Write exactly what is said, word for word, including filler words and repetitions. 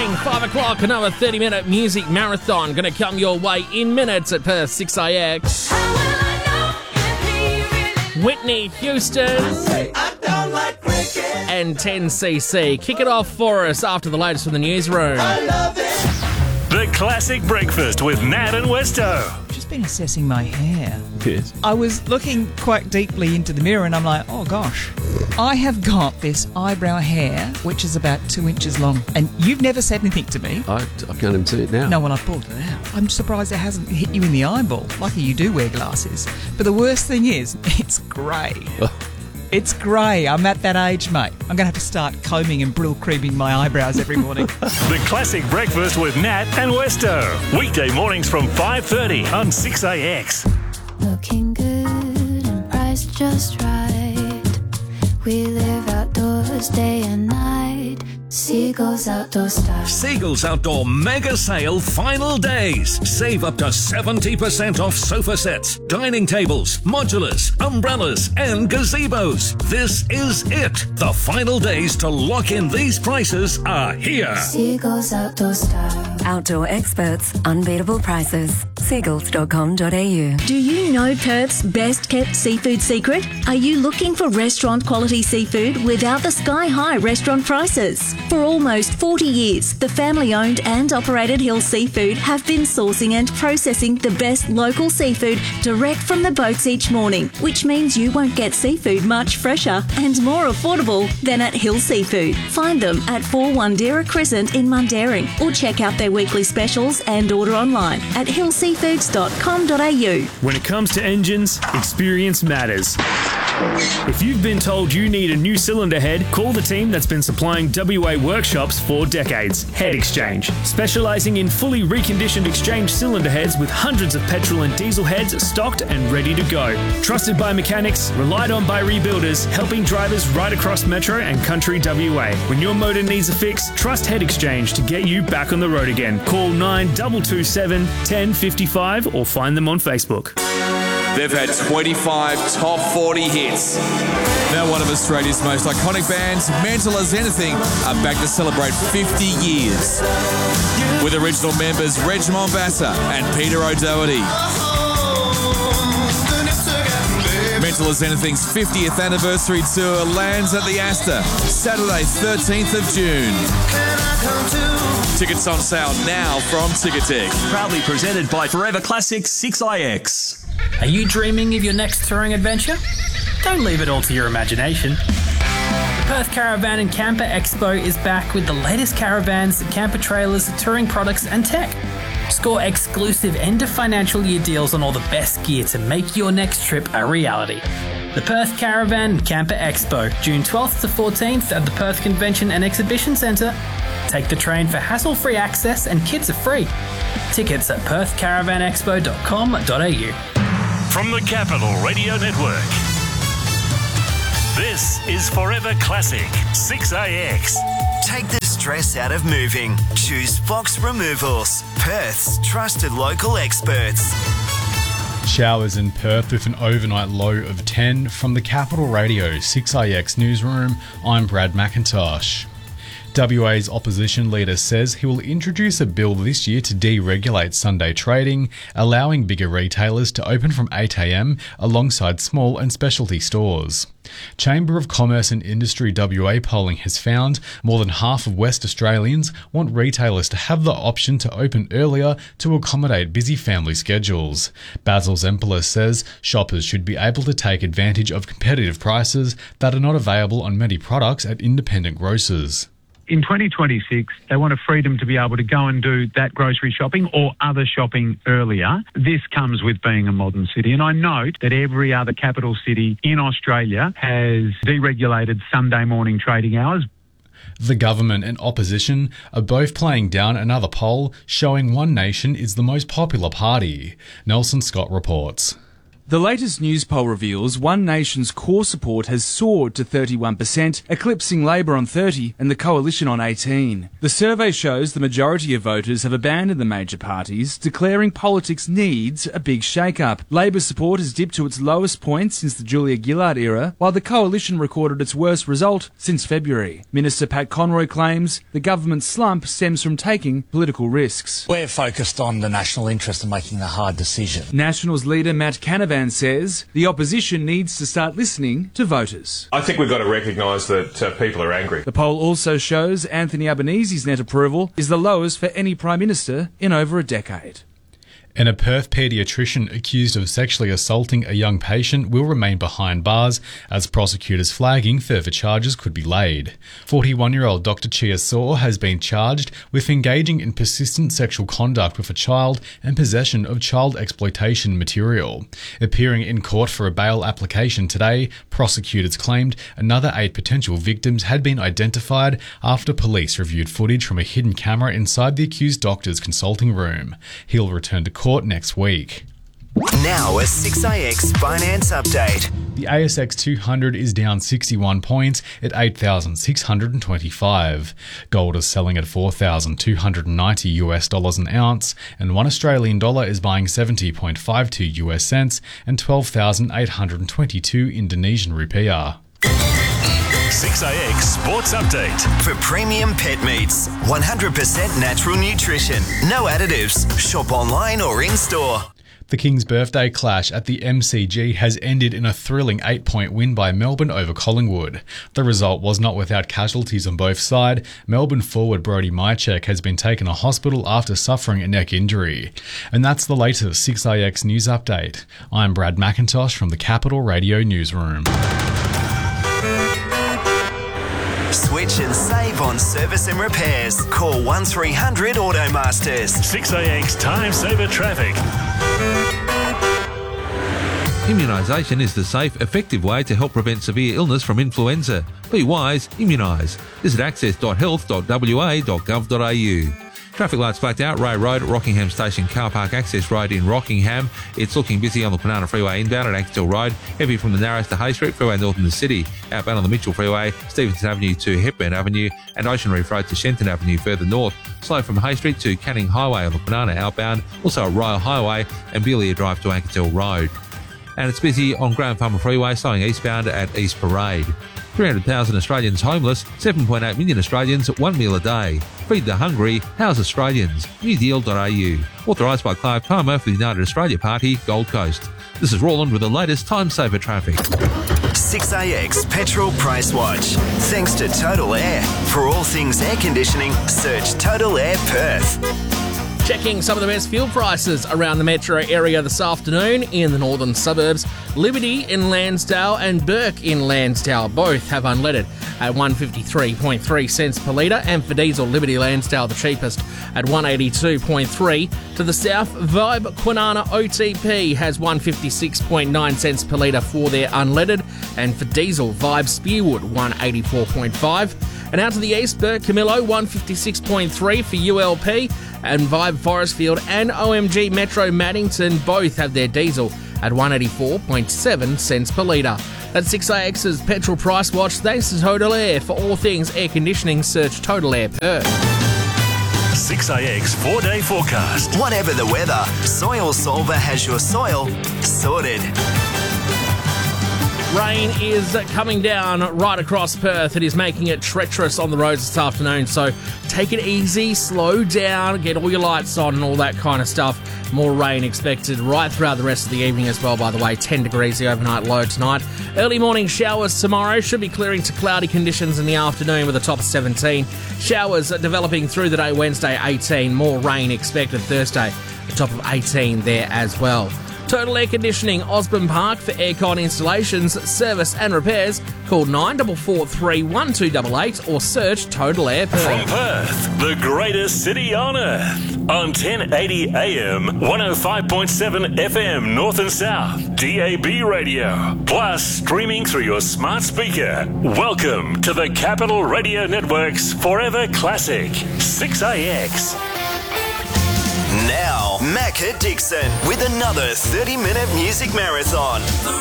morning, five o'clock, another thirty-minute music marathon. Going to come your way in minutes at Perth six A X. Whitney Houston and ten C C. Kick it off for us after the latest from the newsroom. I love it. The Classic Breakfast with Nat and Westo. Just been assessing my hair. Yes. I was looking quite deeply into the mirror and I'm like, oh gosh, I have got this eyebrow hair which is about two inches long, and you've never said anything to me. I, I can't even see it now. No, when I've pulled it out. I'm surprised it hasn't hit you in the eyeball. Lucky you do wear glasses. But the worst thing is, it's grey. It's grey. I'm at that age, mate. I'm going to have to start combing and brill creaming my eyebrows every morning. The Classic Breakfast with Nat and Westo. Weekday mornings from five thirty on six A X. Looking good and priced just right. We live outdoors day and night. Seagulls Outdoor Style. Seagulls Outdoor Mega Sale Final Days. Save up to seventy percent off sofa sets, dining tables, modulars, umbrellas and gazebos. This is it. The final days to lock in these prices are here. Seagulls Outdoor Style. Outdoor experts, unbeatable prices. seagulls dot com dot a u. Do you know Perth's best kept seafood secret? Are you looking for restaurant quality seafood without the sky high restaurant prices? For almost forty years, the family-owned and operated Hill Seafood have been sourcing and processing the best local seafood direct from the boats each morning, which means you won't get seafood much fresher and more affordable than at Hill Seafood. Find them at four Wandera Crescent in Mundaring, or check out their weekly specials and order online at hill seafoods dot com dot a u. When it comes to engines, experience matters. If you've been told you need a new cylinder head, call the team that's been supplying W A workshops for decades, Head Exchange. Specialising in fully reconditioned exchange cylinder heads with hundreds of petrol and diesel heads stocked and ready to go. Trusted by mechanics, relied on by rebuilders, helping drivers right across Metro and Country W A. When your motor needs a fix, trust Head Exchange to get you back on the road again. Call nine two two seven, one zero five five or find them on Facebook. They've had twenty-five top forty hits. Now one of Australia's most iconic bands, Mental as Anything, are back to celebrate fifty years. With original members Reg Mombassa and Peter O'Doherty. Mental as Anything's fiftieth anniversary tour lands at the Astor, Saturday thirteenth of June. Tickets on sale now from Ticketek. Proudly presented by Forever Classic six I X. Are you dreaming of your next touring adventure? Don't leave it all to your imagination. The Perth Caravan and Camper Expo is back with the latest caravans, camper trailers, touring products and tech. Score exclusive end of financial year deals on all the best gear to make your next trip a reality. The Perth Caravan and Camper Expo, June twelfth to fourteenth at the Perth Convention and Exhibition Centre. Take the train for hassle-free access and kids are free. Tickets at perth caravan expo dot com dot a u. From the Capital Radio Network, this is Forever Classic six A X. Take the stress out of moving. Choose Fox Removals, Perth's trusted local experts. Showers in Perth with an overnight low of ten. From the Capital Radio six A X newsroom, I'm Brad McIntosh. W A's opposition leader says he will introduce a bill this year to deregulate Sunday trading, allowing bigger retailers to open from eight a m alongside small and specialty stores. Chamber of Commerce and Industry W A polling has found more than half of West Australians want retailers to have the option to open earlier to accommodate busy family schedules. Basil Zempelis says shoppers should be able to take advantage of competitive prices that are not available on many products at independent grocers. In twenty twenty-six, they want a freedom to be able to go and do that grocery shopping or other shopping earlier. This comes with being a modern city. And I note that every other capital city in Australia has deregulated Sunday morning trading hours. The government and opposition are both playing down another poll showing One Nation is the most popular party. Nelson Scott reports. The latest news poll reveals One Nation's core support has soared to thirty-one percent, eclipsing Labor on thirty and the Coalition on eighteen. The survey shows the majority of voters have abandoned the major parties, declaring politics needs a big shake-up. Labor's support has dipped to its lowest point since the Julia Gillard era, while the Coalition recorded its worst result since February. Minister Pat Conroy claims the government's slump stems from taking political risks. We're focused on the national interest and making the hard decision. Nationals leader Matt Canavan says the opposition needs to start listening to voters. I think we've got to recognise that uh, people are angry. The poll also shows Anthony Albanese's net approval is the lowest for any Prime Minister in over a decade. And a Perth paediatrician accused of sexually assaulting a young patient will remain behind bars as prosecutors flagging further charges could be laid. forty-one-year-old Doctor Chia Saw has been charged with engaging in persistent sexual conduct with a child and possession of child exploitation material. Appearing in court for a bail application today, prosecutors claimed another eight potential victims had been identified after police reviewed footage from a hidden camera inside the accused doctor's consulting room. He'll return to court next week. Now a six A X finance update. The A S X two hundred is down sixty-one points at eight thousand six hundred twenty-five. Gold is selling at four thousand two hundred ninety US dollars an ounce, and one Australian dollar is buying seventy point five two US cents and twelve thousand eight hundred twenty-two Indonesian rupiah. six A X Sports Update. For premium pet meats, one hundred percent natural nutrition, no additives. Shop online or in-store. The King's birthday clash at the M C G has ended in a thrilling eight-point win by Melbourne over Collingwood. The result was not without casualties on both sides. Melbourne forward Brody Mychek has been taken to hospital after suffering a neck injury. And that's the latest six A X news update. I'm Brad McIntosh from the Capital Radio Newsroom. Switch and save on service and repairs. Call one three hundred Automasters. six A X Time Saver Traffic. Immunisation is the safe, effective way to help prevent severe illness from influenza. Be wise, immunise. Visit access dot health dot w a dot gov dot a u. Traffic lights blacked out, Ray Road at Rockingham Station Car Park Access Road in Rockingham. It's looking busy on the Banana Freeway inbound at Axtell Road, heavy from the Narrows to Hay Street, Freeway North in the city, outbound on the Mitchell Freeway, Stevenson Avenue to Hepburn Avenue, and Ocean Reef Road to Shenton Avenue further north. Slow from Hay Street to Canning Highway on the Banana outbound, also at Royal Highway and Beeliar Drive to Axtell Road. And it's busy on Graham Farmer Freeway, slowing eastbound at East Parade. three hundred thousand Australians homeless, seven point eight million Australians, one meal a day. Feed the hungry, house Australians. new deal dot a u. Authorised by Clive Palmer for the United Australia Party, Gold Coast. This is Roland with the latest Time Saver traffic. six A X Petrol Price Watch. Thanks to Total Air. For all things air conditioning, search Total Air Perth. Checking some of the best fuel prices around the metro area this afternoon in the northern suburbs. Liberty in Lansdale and Burke in Lansdale both have unleaded at one fifty-three point three cents per litre, and for diesel, Liberty Lansdale the cheapest at one eighty-two point three. To the south, Vibe Kwinana O T P has one fifty-six point nine cents per litre for their unleaded, and for diesel, Vibe Spearwood one eighty-four point five. And out to the east, Burke Camillo one fifty-six point three for U L P, and Vibe Forestfield and O M G Metro Maddington both have their diesel at one eighty-four point seven cents per litre. That's six A X's Petrol Price Watch. Thanks to Total Air. For all things air conditioning, search Total Air Perth. six A X four-day forecast. Whatever the weather, Soil Solver has your soil sorted. Rain is coming down right across Perth. It is making it treacherous on the roads this afternoon, so take it easy, slow down, get all your lights on and all that kind of stuff. More rain expected right throughout the rest of the evening as well, by the way. ten degrees the overnight low tonight. Early morning showers tomorrow, should be clearing to cloudy conditions in the afternoon with a top of seventeen. Showers are developing through the day Wednesday, eighteen. More rain expected Thursday, a top of eighteen there as well. Total Air Conditioning, Osborne Park for aircon installations, service and repairs. Call nine four four three, one two eight eight or search Total Air Perth. From Perth, the greatest city on earth. On ten eighty A M, one oh five point seven F M North and South, D A B radio. Plus streaming through your smart speaker. Welcome to the Capital Radio Network's Forever Classic, six A X. Now, Macca Dixon with another thirty minute music marathon.